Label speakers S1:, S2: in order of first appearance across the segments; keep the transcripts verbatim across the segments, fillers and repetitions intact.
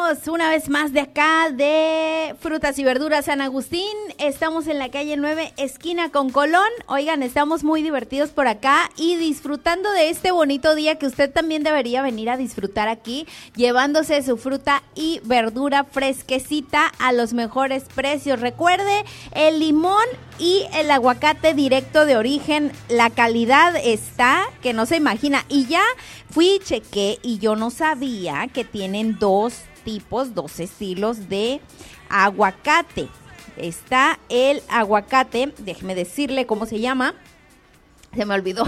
S1: Regresamos una vez más de acá de Frutas y Verduras San Agustín. Estamos en la calle nueve, esquina con Colón. Oigan, estamos muy divertidos por acá y disfrutando de este bonito día que usted también debería venir a disfrutar aquí, llevándose su fruta y verdura fresquecita a los mejores precios. Recuerde, el limón y el aguacate directo de origen, la calidad está que no se imagina. Y ya fui, chequé y yo no sabía que tienen dos tipos, dos estilos de aguacate. Está el aguacate, déjeme decirle cómo se llama, se me olvidó.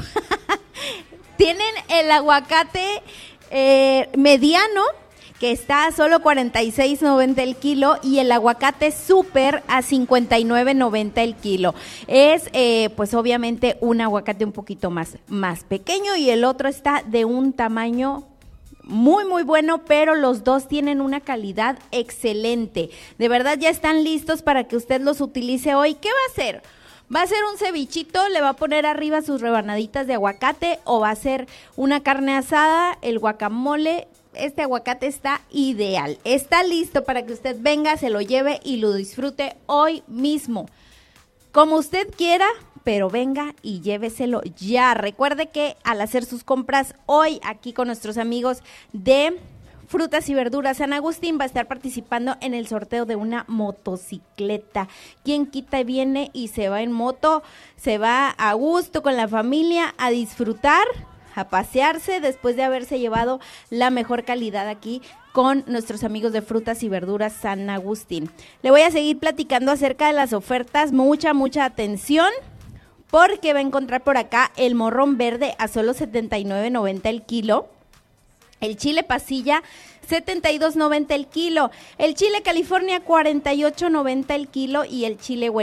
S1: Tienen el aguacate eh, mediano, que está a solo cuarenta y seis noventa el kilo, y el aguacate súper a cincuenta y nueve noventa el kilo. Es, eh, pues obviamente, un aguacate un poquito más, más pequeño, y el otro está de un tamaño muy, muy bueno, pero los dos tienen una calidad excelente. De verdad, ya están listos para que usted los utilice hoy. ¿Qué va a hacer? ¿Va a hacer un cevichito? ¿Le va a poner arriba sus rebanaditas de aguacate? ¿O va a hacer una carne asada, el guacamole? Este aguacate está ideal, está listo para que usted venga, se lo lleve y lo disfrute hoy mismo, como usted quiera, pero venga y lléveselo ya. Recuerde que al hacer sus compras hoy aquí con nuestros amigos de Frutas y Verduras San Agustín va a estar participando en el sorteo de una motocicleta. Quien quita y viene y se va en moto, se va a gusto con la familia a disfrutar, a pasearse después de haberse llevado la mejor calidad aquí con nuestros amigos de Frutas y Verduras San Agustín. Le voy a seguir platicando acerca de las ofertas, mucha, mucha atención, porque va a encontrar por acá el morrón verde a solo setenta y nueve noventa el kilo, el chile pasilla setenta y dos noventa el kilo, el chile California cuarenta y ocho noventa el kilo y el chile